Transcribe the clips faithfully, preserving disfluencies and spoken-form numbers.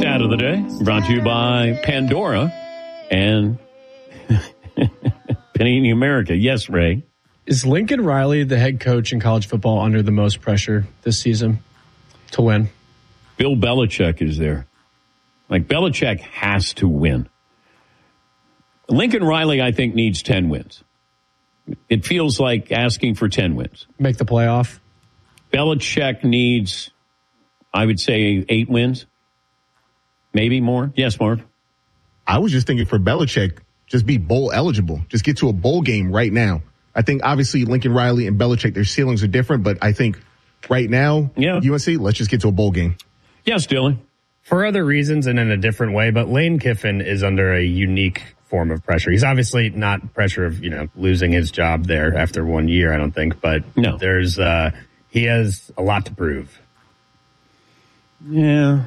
Stat of the day brought to you by Pandora and Panini America. Yes, Ray. Is Lincoln Riley, the head coach in college football, under the most pressure this season to win? Bill Belichick is there. Like, Belichick has to win. Lincoln Riley, I think, needs ten wins. It feels like asking for ten wins. Make the playoff. Belichick needs, I would say, eight wins. Maybe more. Yes, Marv? I was just thinking for Belichick, just be bowl eligible. Just get to a bowl game right now. I think, obviously, Lincoln Riley and Belichick, their ceilings are different, but I think right now, yeah. U S C, let's just get to a bowl game. Yes, Dylan. For other reasons and in a different way, but Lane Kiffin is under a unique form of pressure. He's obviously not pressure of, you know, losing his job there after one year, I don't think, but no. there's, uh, he has a lot to prove. Yeah.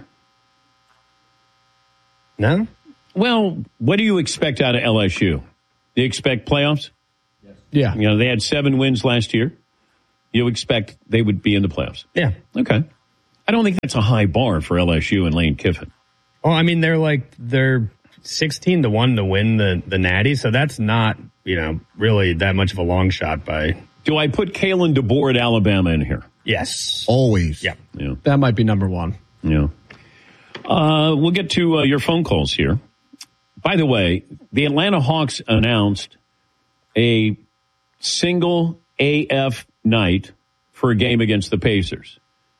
No? Well, what do you expect out of L S U? Do you expect playoffs? Yes. Yeah. You know, they had seven wins last year. You expect they would be in the playoffs? Yeah. Okay. I don't think that's a high bar for L S U and Lane Kiffin. Well, I mean, they're like, they're sixteen to one to win the, the Natty, so that's not, you know, really that much of a long shot by... Do I put Kalen DeBoer at Alabama in here? Yes. Always. Yeah. yeah. That might be number one. Yeah. Uh, we'll get to uh, your phone calls here. By the way, the Atlanta Hawks announced a single A F night for a game against the Pacers.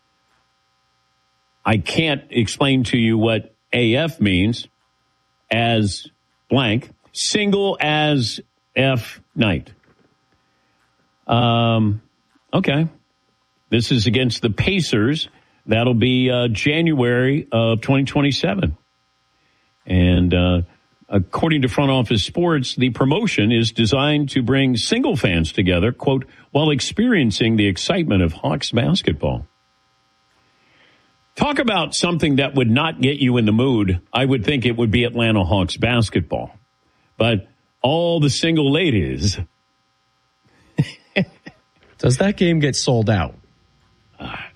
I can't explain to you what A F means as blank. Single as F night. Um, okay. This is against the Pacers. That'll be uh, January of twenty twenty-seven. And uh, according to Front Office Sports, the promotion is designed to bring single fans together, quote, while experiencing the excitement of Hawks basketball. Talk about something that would not get you in the mood. I would think it would be Atlanta Hawks basketball. But all the single ladies. Does that game get sold out? I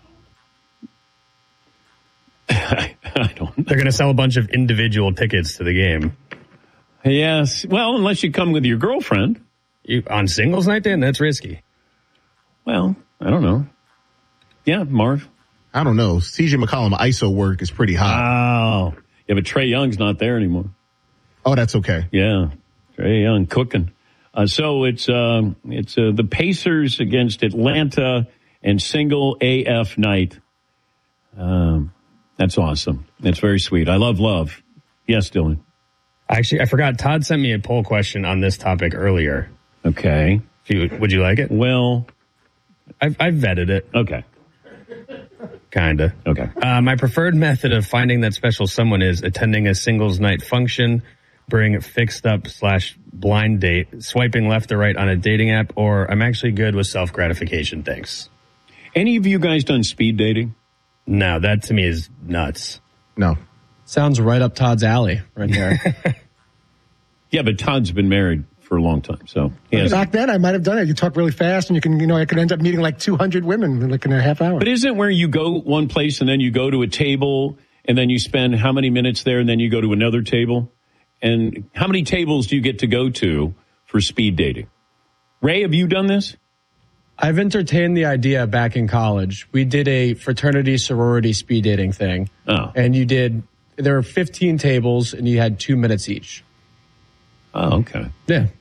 don't know. I don't know. They're going to sell a bunch of individual tickets to the game. Yes. Well, unless you come with your girlfriend. You, on singles night, then? That's risky. Well, I don't know. Yeah, Marv? I don't know. C J McCollum I S O work is pretty hot. Wow. Yeah, but Trae Young's not there anymore. Oh, that's okay. Yeah, Trae Young cooking. Uh, so it's um, it's uh, the Pacers against Atlanta and single A F night. Um, that's awesome. That's very sweet. I love love. Yes, Dylan. Actually, I forgot. Todd sent me a poll question on this topic earlier. Okay. If you, would you like it? Well, I've, I've vetted it. Okay. Kinda. Okay. Uh, my preferred method of finding that special someone is attending a singles night function, bring fixed up slash blind date, swiping left or right on a dating app, or I'm actually good with self-gratification. Thanks. Any of you guys done speed dating? No, that to me is nuts. No. Sounds right up Todd's alley right there. Yeah, but Todd's been married for a long time, so he has. Back then, I might have done it. You talk really fast, and you can, you know, I could end up meeting like two hundred women like in a half hour. But isn't it where you go one place and then you go to a table and then you spend how many minutes there and then you go to another table? And how many tables do you get to go to for speed dating? Ray, have you done this? I've entertained the idea back in college. We did a fraternity sorority speed dating thing. Oh. And you did, there were fifteen tables and you had two minutes each. Oh, okay. Yeah.